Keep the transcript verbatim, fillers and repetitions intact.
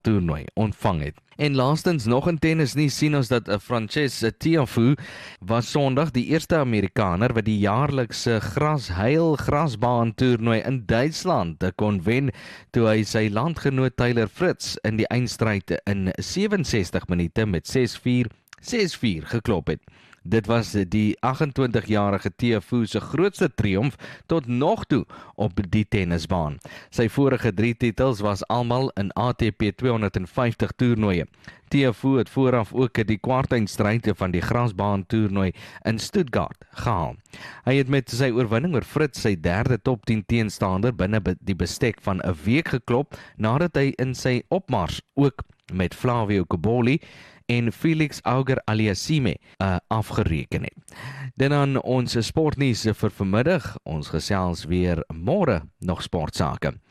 toernooi ontvang het. En laastens nog in tennis nie sien ons dat Frances Tiafoe was Sondag die eerste Amerikaner wat die jaarlikse grasheil grasbaan toernooi in Duitsland kon wen toe hy sy landgenoot Taylor Fritz in die eindstryd in sewe en sestig minute met ses vier ses vier geklop het. Dit was die agt-en-twintig-jarige Tiafoe se grootste triomf tot nog toe op die tennisbaan. Sy vorige drie titels was almal in A T P tweehonderdvyftig toernooie. Tiafoe het vooraf ook die kwartfinale van die grasbaan toernooi in Stuttgart gehaal. Hy het met sy oorwinning oor Fritz sy derde top tien teenstander binne die bestek van 'n week geklop nadat hy in sy opmars ook met Flavio Cobolli en Felix Auger-Aliassime uh, afgereken het. Dan aan ons sportnuus vir vanmiddag, ons gesels weer môre nog sportsake.